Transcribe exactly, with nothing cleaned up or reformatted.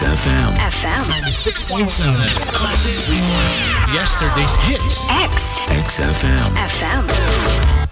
F M. F M. ninety-six point seven. Classic Rewind. Yesterday's hits. X. X F M. F M.